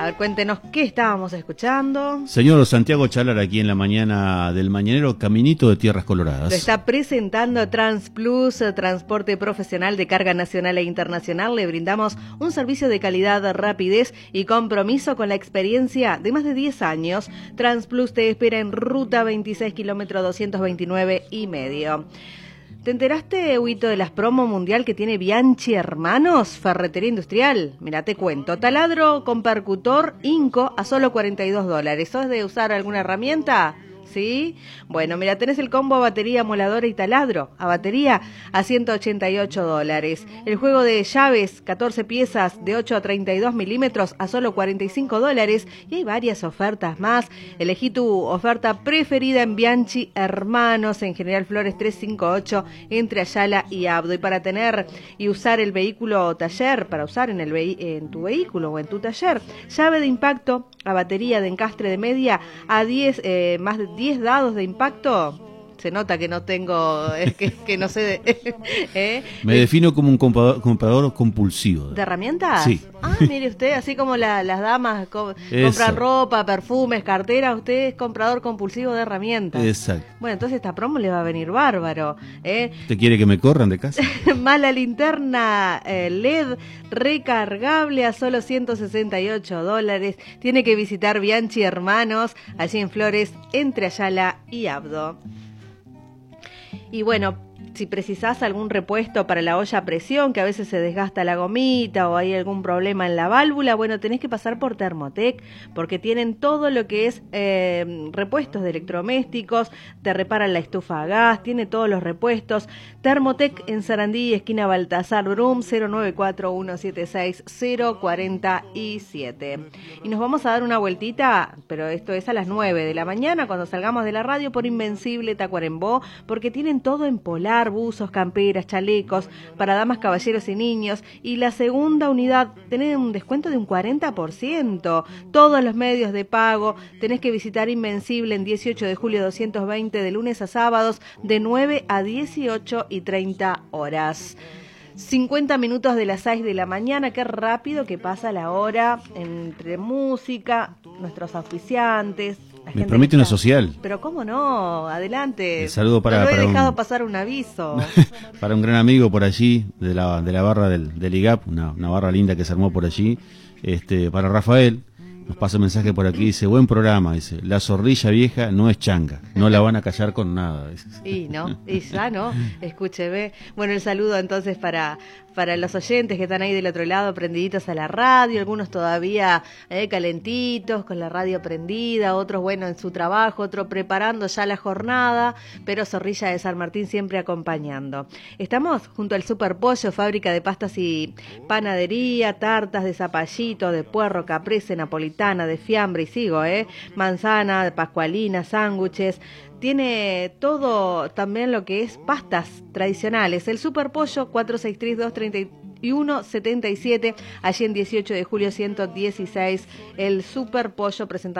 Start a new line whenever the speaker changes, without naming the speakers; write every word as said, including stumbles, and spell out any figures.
ver, cuéntenos qué estábamos escuchando.
Señor Santiago Chalar, aquí en la mañana del mañanero, Caminito de Tierras Coloradas.
Lo está presentando Transplus, transporte profesional de carga nacional e internacional. Le brindamos un servicio de calidad, rapidez y compromiso con la experiencia de más de diez años. Transplus te espera en ruta veintiséis, kilómetro doscientos veintinueve y medio. ¿Te enteraste, Huito, de las promo mundial que tiene Bianchi Hermanos? Ferretería Industrial. Mira, te cuento. Taladro con percutor Inco a solo cuarenta y dos dólares. ¿Sos de usar alguna herramienta? ¿Sí? Bueno, mira, tenés el combo a batería, moladora y taladro a batería a ciento ochenta y ocho dólares. El juego de llaves, catorce piezas de ocho a treinta y dos milímetros a solo cuarenta y cinco dólares. Y hay varias ofertas más. Elegí tu oferta preferida en Bianchi Hermanos, en General Flores trescientos cincuenta y ocho, entre Ayala y Abdo. Y para tener y usar el vehículo taller, para usar en, el vehi- en tu vehículo o en tu taller, llave de impacto a batería de encastre de media a diez, eh, más de diez dados de impacto. Se nota que no tengo, eh, que, que no sé de, ¿eh?
Me defino como un comprador, comprador compulsivo.
¿De herramientas?
Sí.
Ah, mire usted, así como la, las damas co- compran ropa, perfumes, carteras, usted es comprador compulsivo de herramientas.
Exacto.
Bueno, entonces esta promo le va a venir bárbaro, ¿eh?
¿Usted quiere que me corran de casa?
Mala linterna eh, L E D recargable a solo ciento sesenta y ocho dólares. Tiene que visitar Bianchi Hermanos, allí en Flores, entre Ayala y Abdo. Y bueno, si precisás algún repuesto para la olla a presión, que a veces se desgasta la gomita o hay algún problema en la válvula, bueno, tenés que pasar por Thermotec, porque tienen todo lo que es eh, repuestos de electrodomésticos, te reparan la estufa a gas, tiene todos los repuestos. Thermotec en Sarandí, esquina Baltasar Brum, cero nueve cuatro uno siete seis cero cuatro siete. Y nos vamos a dar una vueltita, pero esto es a las nueve de la mañana, cuando salgamos de la radio, por Invencible Tacuarembó, porque tienen todo en polar, buzos, camperas, chalecos, para damas, caballeros y niños. Y la segunda unidad, tenés un descuento de un cuarenta por ciento. Todos los medios de pago. Tenés que visitar Invencible en dieciocho de julio doscientos veinte, de lunes a sábados, de nueve a dieciocho y treinta horas. cincuenta minutos de las seis de la mañana, qué rápido que pasa la hora entre música, nuestros auspiciantes.
Me promete una social.
Pero cómo no, adelante.
El saludo para,
no lo he
para
dejado
un,
pasar un aviso.
para un gran amigo por allí, de la, de la barra del, del I G A P, una, una barra linda que se armó por allí. Este, para Rafael, nos pasa un mensaje por aquí, dice, buen programa, dice, la zorrilla vieja no es changa, no la van a callar con nada. Dice.
Y no, y ya no, escúcheme. Bueno, el saludo entonces para, para los oyentes que están ahí del otro lado, prendiditos a la radio, algunos todavía eh, calentitos, con la radio prendida, otros, bueno, en su trabajo, otros preparando ya la jornada, pero Zorrilla de San Martín siempre acompañando. Estamos junto al Super Pollo, fábrica de pastas y panadería, tartas de zapallito, de puerro, caprese, napolitana, de fiambre, y sigo, eh, manzana, de pascualina, sándwiches. Tiene todo también lo que es pastas tradicionales. El Super Pollo, cuatro seis tres, dos tres uno siete siete, allí en dieciocho de julio ciento dieciséis, el Super Pollo presentado